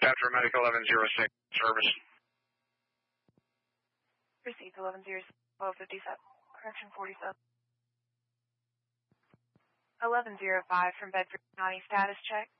after Medic 1106 service. Received 1106, 1257, correction 47. 1105 from Bedford County, status check.